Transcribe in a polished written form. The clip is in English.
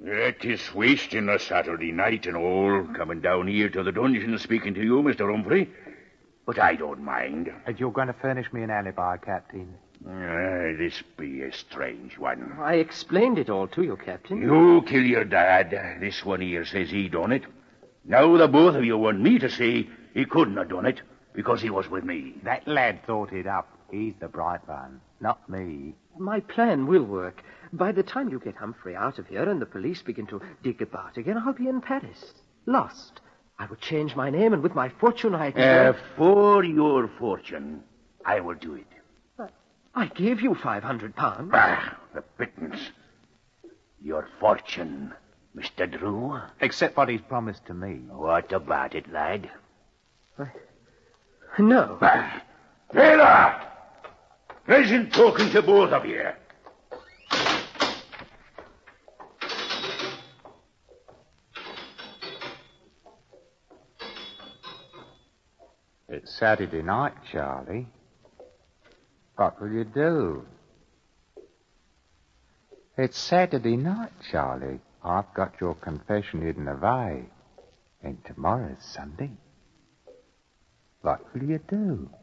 It is wasting a Saturday night and all, coming down here to the dungeon speaking to you, Mr. Humphrey. But I don't mind. And you're going to furnish me an alibi, Captain? This be a strange one. I explained it all to you, Captain. You kill your dad. This one here says he done it. Now the both of you want me to say he couldn't have done it because he was with me. That lad thought it up. He's the bright one, not me. My plan will work. By the time you get Humphrey out of here and the police begin to dig about again, I'll be in Paris. Lost. I will change my name, and with my fortune I can... For your fortune, I will do it. I gave you £500. Ah, the pittance. Your fortune, Mr. Drew. Except what he's promised to me. What about it, lad? No. Taylor! Pleasant talking to both of you. It's Saturday night, Charlie. What will you do? It's Saturday night, Charlie. I've got your confession hidden away. And tomorrow's Sunday. What will you do?